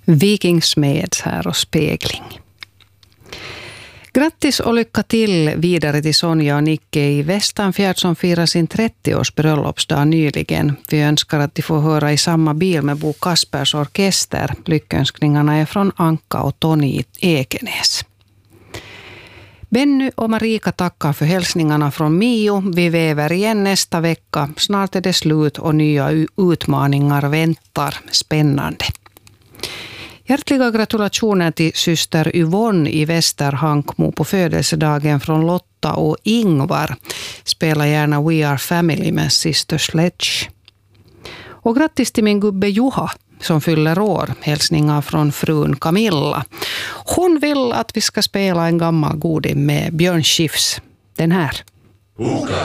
Vikingsmeds här och spegling. Grattis och lycka till vidare till Sonja och Nicke i Västanfjärd som firar sin 30-års bröllopsdag nyligen. Vi önskar att de får höra i samma bil med Bo Kaspers orkester. Lyckönskningarna är från Anka och Tony Ekenäs. Benny och Marika tackar för hälsningarna från Mio. Vi väver igen nästa vecka. Snart är det slut och nya utmaningar väntar. Spännande. Hjärtliga gratulationer till syster Yvonne i Västerhankmo på födelsedagen från Lotta och Ingvar. Spela gärna We Are Family med Sister Sledge. Och grattis till min gubbe Juha som fyller år. Hälsningar från frun Camilla. Hon vill att vi ska spela en gammal goding med Björn Skifs. Den här.